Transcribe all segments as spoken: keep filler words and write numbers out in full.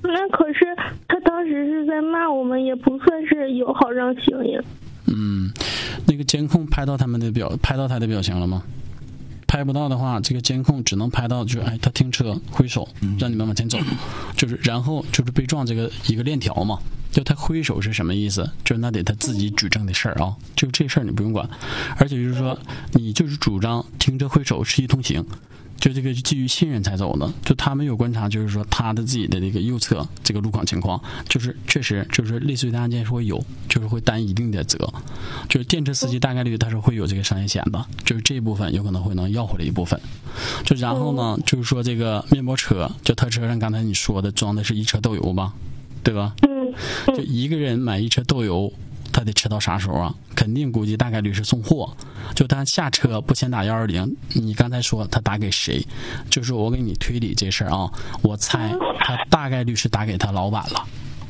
那可是他当时是在骂我们，也不算是友好让行呀。 嗯，那个监控拍到他们的表，拍到他的表情了吗？拍不到的话，这个监控只能拍到就是哎，他停车挥手让你们往前走，就是然后就是被撞这个一个链条嘛。就他挥手是什么意思？就是那得他自己举证的事儿啊，就这事儿你不用管，而且就是说你就是主张停车挥手是一通行。就这个基于信任才走的，就他们有观察，就是说他的自己的这个右侧这个路况情况，就是确实就是类似于的案件是会有，就是会担一定的责，就是电车司机大概率他是会有这个商业险的，就是这一部分有可能会能要回来一部分。就然后呢，就是说这个面包车，就他车上刚才你说的装的是一车豆油吧，对吧？ 嗯， 就一个人买一车豆油。他得吃到啥时候啊？肯定估计大概率是送货。就他下车不先打幺二零，你刚才说他打给谁？就是我给你推理这事儿啊，我猜他大概率是打给他老板了。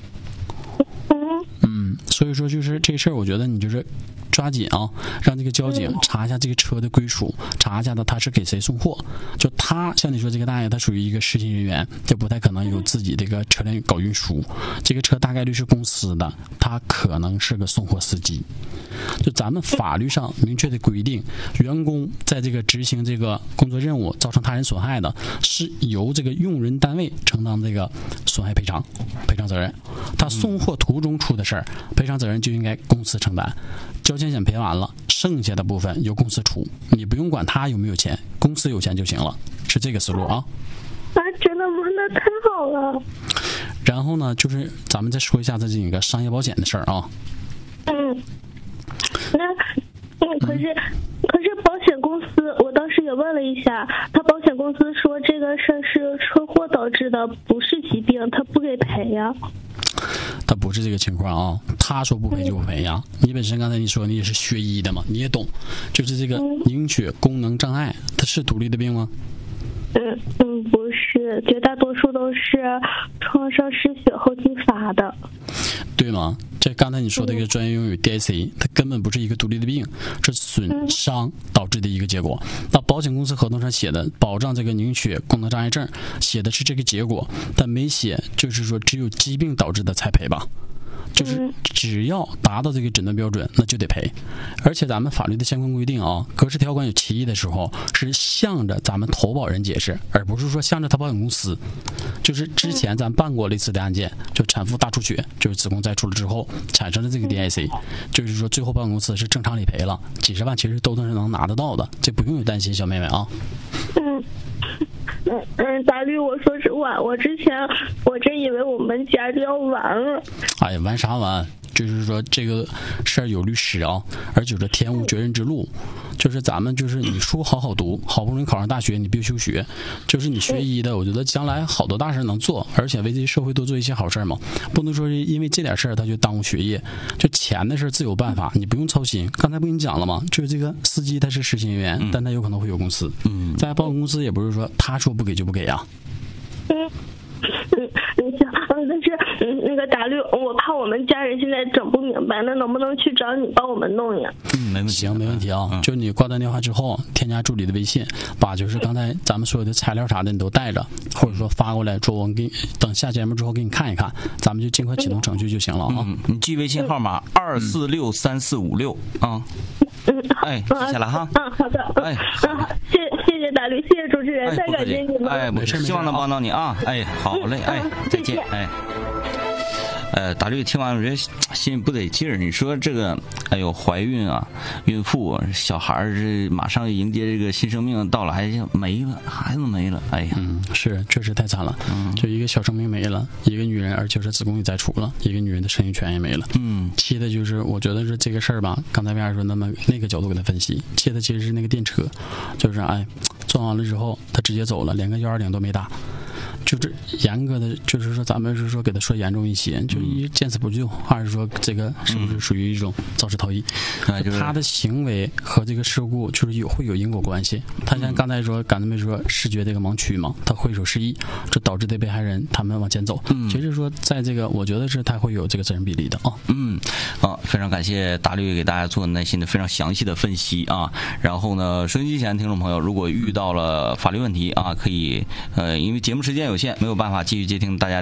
嗯，所以说就是这事儿，我觉得你就是抓紧啊，让这个交警查一下这个车的归属，查一下他他是给谁送货。就他像你说这个大爷，他属于一个实习人员，就不太可能有自己这个车辆搞运输。这个车大概率是公司的，他可能是个送货司机。就咱们法律上明确的规定，员工在这个执行这个工作任务造成他人损害的，是由这个用人单位承担这个损害赔偿赔偿责任。他送货途中出的事儿，赔偿责任就应该公司承担。交强险赔完了，剩下的部分由公司出，你不用管他有没有钱，公司有钱就行了，是这个思路啊。 啊，真的吗？那太好了。 然后呢，就是咱们再说一下这几个商业保险的事儿啊。 嗯，那嗯，可是、嗯、可是保险公司，我当时也问了一下，他保险公司说这个事儿是车祸导致的，不是疾病，他不给赔呀。 他不是这个情况啊，他说不赔就不赔呀。你本身刚才你说你也是学医的嘛，你也懂，就是这个凝血功能障碍，它是独立的病吗？ 嗯嗯，不是，绝大多数都是创伤失血后继发的。 对吗？这刚才你说的一个专业用语 D I C， 它根本不是一个独立的病，是损伤导致的一个结果。那保险公司合同上写的保障这个凝血功能障碍症，写的是这个结果，但没写就是说只有疾病导致的才赔吧。就是只要达到这个诊断标准，那就得赔。而且咱们法律的相关规定啊，格式条款有歧义的时候，是向着咱们投保人解释，而不是说向着他保险公司。就是之前咱办过类似的案件，就产妇大出血，就是子宫摘除了之后产生了这个 D I C， 就是说最后保险公司是正常理赔了，几十万其实都是能拿得到的，这不用有担心，小妹妹啊。 嗯。嗯嗯，大律，我说实话，我之前我真以为我们家就要完了。 哎呀，完啥完？就是说这个事儿有律师啊，而且这天无绝人之路。就是咱们就是你书好好读，好不容易考上大学，你必须休学。就是你学医的，我觉得将来好多大事能做，而且为这社会多做一些好事嘛。不能说是因为这点事儿他就耽误学业。就钱的事自有办法，你不用操心。刚才不跟你讲了吗？就是这个司机他是实习人员，嗯、但他有可能会有公司。嗯，在保险公司也不是说他说不给就不给啊。 嗯。嗯，你想，嗯，但是，嗯，那个大律，我怕我们家人现在整不明白，那能不能去找你帮我们弄呀？ 嗯，没问题，行，没问题啊。嗯、就你挂断电话之后，添加助理的微信，把就是刚才咱们所有的材料啥的你都带着，或者说发过来，说我给你等下节目之后给你看一看，咱们就尽快启动程序就行了啊。 嗯，你记微信号码二四六三四五六啊。 嗯， 哎，记下来哈。 嗯，好的。哎，嗯，谢谢谢大律，谢谢主持人，太感谢你了。 哎，没事，希望能帮到你啊。哎，好嘞，哎，再见，哎。呃，大律听完我觉得心里不得劲儿。你说这个，哎呦，怀孕啊，孕妇、小孩儿，这马上迎接这个新生命到来，没了，孩子没了，哎呀， 嗯，是，确实太惨了。嗯，就一个小生命没了，一个女人，而且是子宫也摘除了，一个女人的生育权也没了。嗯，气的就是，我觉得是这个事儿吧。刚才为啥说那么那个角度给他分析？气的其实是那个电车，就是哎，撞完了之后他直接走了，连个幺二零都没打。就是严格的，就是说咱们是说给他说严重一些，就一见死不救，二是说这个是不是属于一种肇事逃逸？嗯就是、他的行为和这个事故就是有会有因果关系。他像刚才说，刚才没说视觉这个盲区嘛，他挥手示意，这导致这被害人他们往前走。嗯，其实说在这个，我觉得是他会有这个责任比例的啊。 嗯，啊，非常感谢大律给大家做耐心的非常详细的分析啊。然后呢，收音机前的听众朋友，如果遇到了法律问题啊，可以呃，因为节目时间有限，没有办法继续接听大家。